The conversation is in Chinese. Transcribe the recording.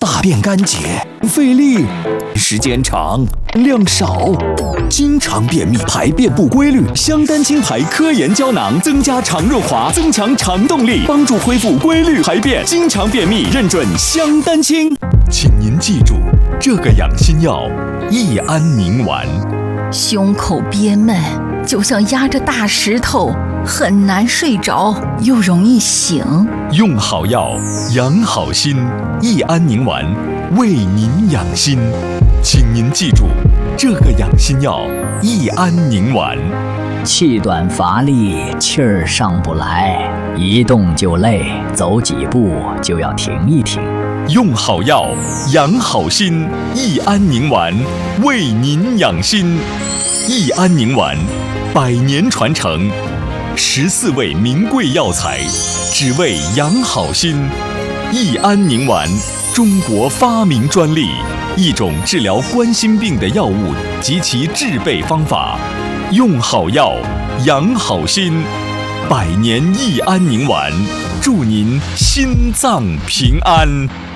大便干结，费力，时间长，量少，经常便秘，排便不规律。香丹清排科研胶囊增加肠润滑，增强肠动力，帮助恢复规律排便。经常便秘，认准香丹清。请您记住，这个养心药益安宁丸。 胸口憋闷，就像压着大石头，很难睡着，又容易醒。 用好药，养好心，益安宁丸为您养心。请您记住，这个养心药益安宁丸。 气短乏力，气儿上不来，一动就累，走几步就要停一停。 用好药，养好心，益安宁丸为您养心。益安宁丸100年传承，14味名贵药材，只为养好心。益安宁丸，中国发明专利，一种治疗冠心病的药物及其制备方法。用好药，养好心，100年益安宁丸，祝您心脏平安。